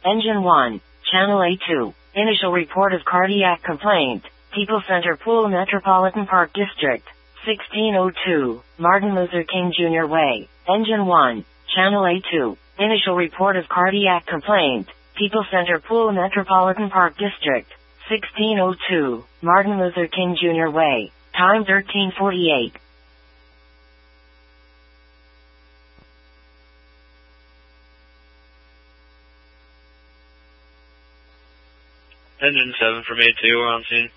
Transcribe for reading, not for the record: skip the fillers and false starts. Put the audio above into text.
Engine 1, Channel A2. Initial report of cardiac complaint. People Center Pool Metropolitan Park District. 1602, Martin Luther King Jr. Way. Engine 1, Channel A2. Initial report of cardiac complaint. People Center Pool Metropolitan Park District. 1602, Martin Luther King Jr. Way. Time 13:48. Engine 7 from A2, we're on scene.